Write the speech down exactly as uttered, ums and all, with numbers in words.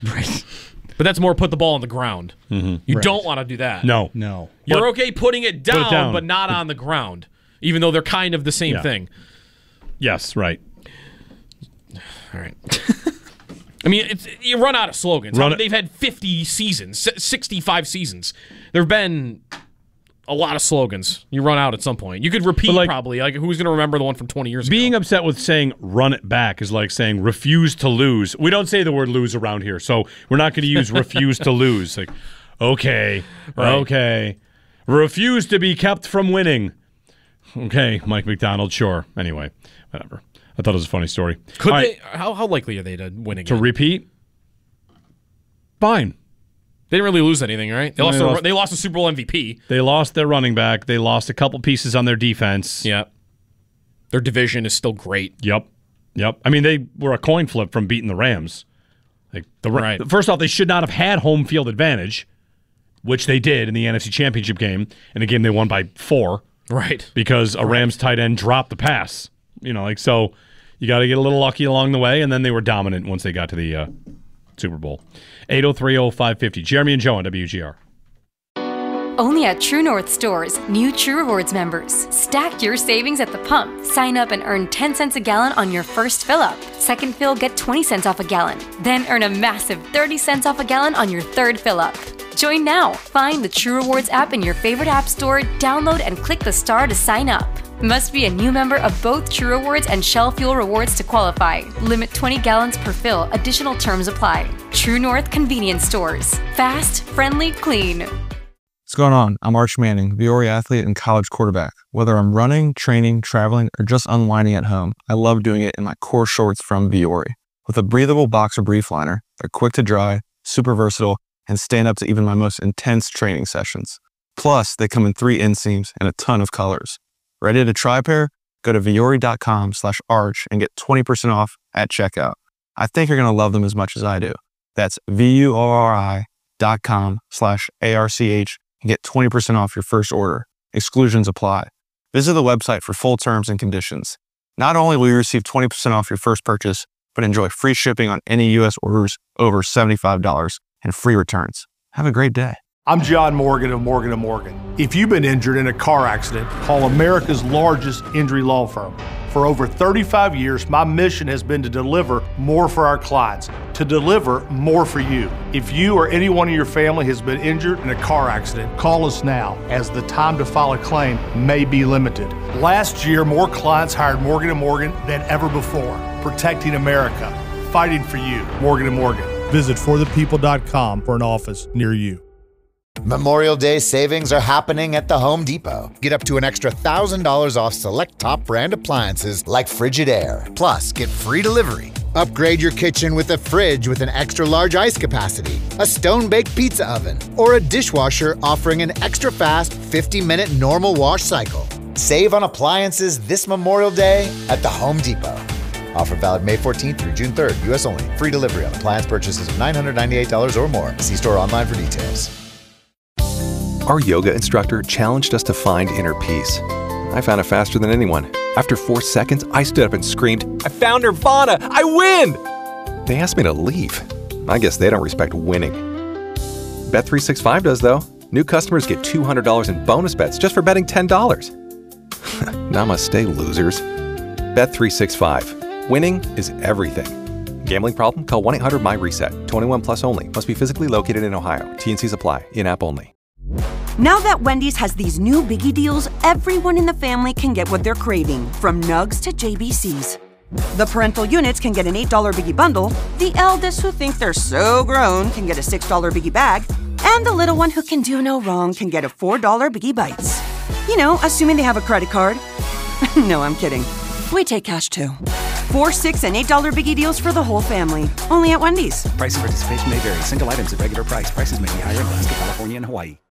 Right. But that's more put the ball on the ground. Mm-hmm. You right. don't want to do that. No. No. You're but, okay putting it down, it down, but not on the ground, even though they're kind of the same yeah. thing. Yes, right. All right. I mean, it's, you run out of slogans. Run I mean, they've had fifty seasons, sixty-five seasons. There have been a lot of slogans. You run out at some point. You could repeat like, probably. Like, who's going to remember the one from twenty years being ago? Being upset with saying run it back is like saying refuse to lose. We don't say the word lose around here, so we're not going to use refuse to lose. Like, okay, right. okay. Refuse to be kept from winning. Okay, Mike McDonald, sure. Anyway, whatever. I thought it was a funny story. Could All they? right. How, how likely are they to win again? To repeat? Fine. They didn't really lose anything, right? They, No, lost, they a, lost- they lost a Super Bowl M V P. They lost their running back. They lost a couple pieces on their defense. Yeah. Their division is still great. Yep. Yep. I mean, they were a coin flip from beating the Rams. Like the right. First off, they should not have had home field advantage, which they did in the N F C Championship game, in a game they won by four. Right. Because a Rams tight end dropped the pass. You know, like, so you got to get a little lucky along the way, and then they were dominant once they got to the uh, Super Bowl. eight oh three oh five five oh. Jeremy and Joe on W G R. Only at True North stores, new True Rewards members. Stack your savings at the pump. Sign up and earn ten cents a gallon on your first fill-up. Second fill, get twenty cents off a gallon. Then earn a massive thirty cents off a gallon on your third fill-up. Join now. Find the True Rewards app in your favorite app store, download and click the star to sign up. Must be a new member of both True Rewards and Shell Fuel Rewards to qualify. Limit twenty gallons per fill. Additional terms apply. True North Convenience Stores. Fast, friendly, clean. What's going on? I'm Arch Manning, Viore athlete and college quarterback. Whether I'm running, training, traveling, or just unwinding at home, I love doing it in my core shorts from Viore. With a breathable boxer brief liner, they're quick to dry, super versatile, and stand up to even my most intense training sessions. Plus, they come in three inseams and a ton of colors. Ready to try a pair? Go to Viore.com slash arch and get twenty percent off at checkout. I think you're going to love them as much as I do. That's V-U-O-R-I dot com slash A-R-C-H and get twenty percent off your first order. Exclusions apply. Visit the website for full terms and conditions. Not only will you receive twenty percent off your first purchase, but enjoy free shipping on any U S orders over seventy-five dollars and free returns. Have a great day. I'm John Morgan of Morgan and Morgan. If you've been injured in a car accident, call America's largest injury law firm. For over thirty-five years, my mission has been to deliver more for our clients, to deliver more for you. If you or anyone in your family has been injured in a car accident, call us now, as the time to file a claim may be limited. Last year, more clients hired Morgan and Morgan than ever before, protecting America, fighting for you. Morgan and Morgan. Visit for the people dot com for an office near you. Memorial Day savings are happening at the Home Depot. Get up to an extra one thousand dollars off select top brand appliances like Frigidaire. Plus, get free delivery. Upgrade your kitchen with a fridge with an extra large ice capacity, a stone-baked pizza oven, or a dishwasher offering an extra fast fifty minute normal wash cycle. Save on appliances this Memorial Day at the Home Depot. Offer valid May fourteenth through June third, U S only. Free delivery on appliance purchases of nine hundred ninety-eight dollars or more. See store online for details. Our yoga instructor challenged us to find inner peace. I found it faster than anyone. After four seconds, I stood up and screamed, "I found Nirvana! I win!" They asked me to leave. I guess they don't respect winning. Bet three sixty-five does, though. New customers get two hundred dollars in bonus bets just for betting ten dollars. Namaste, losers. Bet three sixty-five. Winning is everything. Gambling problem? Call one eight hundred my reset. twenty-one plus only. Must be physically located in Ohio. T and Cs apply. In-app only. Now that Wendy's has these new biggie deals, everyone in the family can get what they're craving, from nugs to J B Cs. The parental units can get an eight dollar biggie bundle, the eldest who think they're so grown can get a six dollar biggie bag, and the little one who can do no wrong can get a four dollar biggie bites. You know, assuming they have a credit card. No, I'm kidding. We take cash too. Four, six, and eight dollar biggie deals for the whole family. Only at Wendy's. Price and participation may vary. Single items at regular price. Prices may be higher in Alaska, California, and Hawaii.